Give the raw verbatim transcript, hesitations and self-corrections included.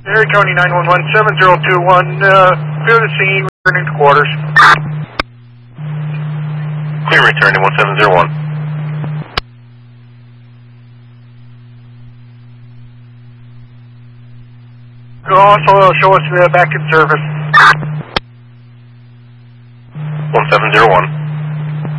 Erie County nine one one, seven zero two one, uh, clear the scene, returning to quarters. Clear returning one seven zero one. Also show us uh, back in service. one seven zero one.